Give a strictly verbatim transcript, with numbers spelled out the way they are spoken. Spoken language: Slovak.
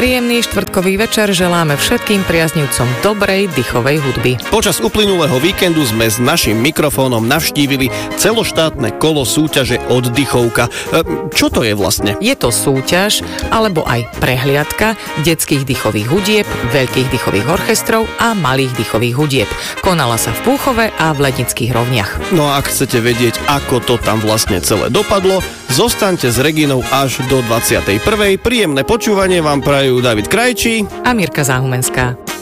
Príjemný štvrtkový večer želáme všetkým priaznivcom dobrej dychovej hudby. Počas uplynulého víkendu sme s našim mikrofónom navštívili celoštátne kolo súťaže Oddychovka. E, čo to je vlastne? Je to súťaž, alebo aj prehliadka detských dychových hudieb, veľkých dychových orchestrov a malých dychových hudieb. Konala sa v Púchove a v Lednických Rovniach. No a ak chcete vedieť, ako to tam vlastne celé dopadlo, zostaňte s Reginou až do dvadsiatej prvej Príjemné počúvanie vám prajú David Krajčí a Mirka Záhumenská.